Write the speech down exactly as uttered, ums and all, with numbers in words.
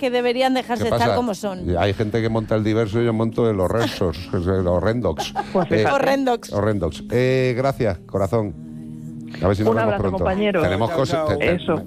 que deberían dejarse estar como son. Hay gente que monta el diverso y yo monto el horrendos, los rendox. Pues eh, horrendox. horrendox. Eh, gracias, corazón. A ver si nos Un vemos abrazo, pronto. compañeros. Tenemos Chao, cosas. chao. te- te- Eso.